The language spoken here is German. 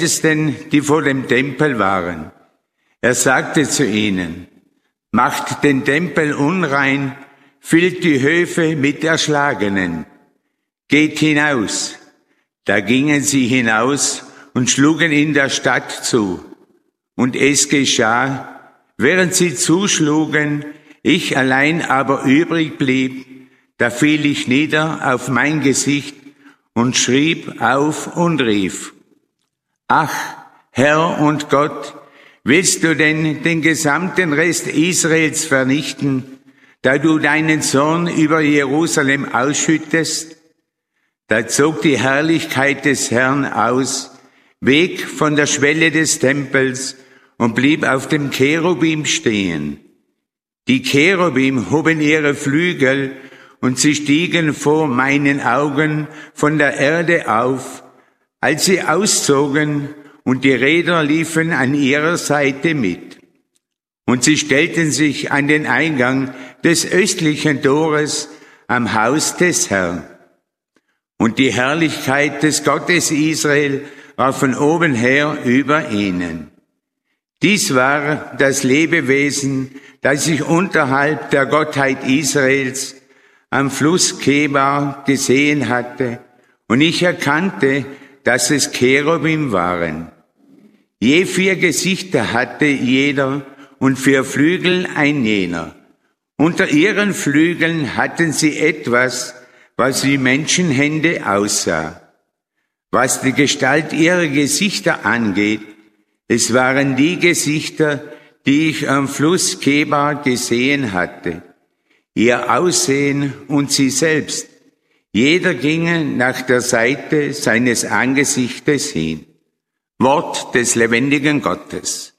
Ältesten, die vor dem Tempel waren. Er sagte zu ihnen: Macht den Tempel unrein, füllt die Höfe mit Erschlagenen. Geht hinaus. Da gingen sie hinaus und schlugen in der Stadt zu. Und es geschah, während sie zuschlugen, ich allein aber übrig blieb, da fiel ich nieder auf mein Gesicht und schrieb auf und rief: Ach, Herr und Gott, willst du denn den gesamten Rest Israels vernichten, da du deinen Zorn über Jerusalem ausschüttest? Da zog die Herrlichkeit des Herrn aus, weg von der Schwelle des Tempels und blieb auf dem Cherubim stehen. Die Cherubim hoben ihre Flügel und sie stiegen vor meinen Augen von der Erde auf, als sie auszogen, und die Räder liefen an ihrer Seite mit. Und sie stellten sich an den Eingang des östlichen Tores am Haus des Herrn. Und die Herrlichkeit des Gottes Israel war von oben her über ihnen. Dies war das Lebewesen, das ich unterhalb der Gottheit Israels am Fluss Kebar gesehen hatte, und ich erkannte, dass es Cherubim waren. Je 4 Gesichter hatte jeder und 4 Flügel ein jener. Unter ihren Flügeln hatten sie etwas, was wie Menschenhände aussah. Was die Gestalt ihrer Gesichter angeht, es waren die Gesichter, die ich am Fluss Kebar gesehen hatte. Ihr Aussehen und sie selbst, jeder ging nach der Seite seines Angesichtes hin. Wort des lebendigen Gottes.